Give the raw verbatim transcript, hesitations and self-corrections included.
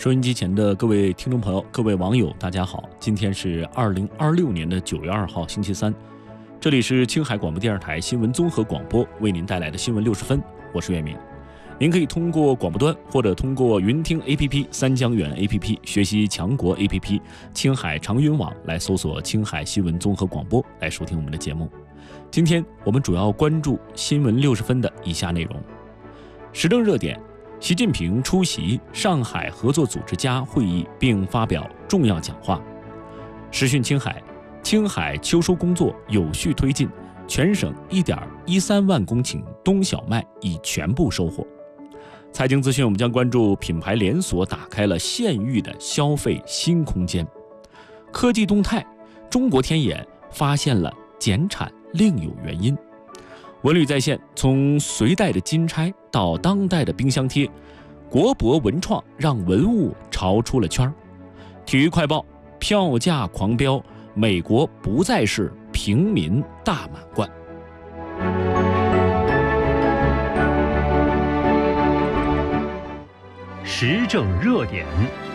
收音机前的各位听众朋友、各位网友，大家好！今天是二零二六年的九月二号，星期三。这里是青海广播电视台新闻综合广播为您带来的新闻六十分，我是岳明。您可以通过广播端或者通过云听 A P P、三江源 A P P、学习强国 A P P、青海长云网来搜索青海新闻综合广播来收听我们的节目。今天我们主要关注新闻六十分的以下内容：时政热点。习近平出席上海合作组织家会议并发表重要讲话。时讯青海，青海秋收工作有序推进，全省 一点一三万公顷冬小麦已全部收获。财经资讯，我们将关注品牌连锁打开了县域的消费新空间。科技动态，中国天眼发现了减产另有原因。文旅在线，从隋代的金钗到当代的冰箱贴，国博文创让文物潮出了圈儿。体育快报，票价狂飙，美国不再是平民大满贯。 时政热点，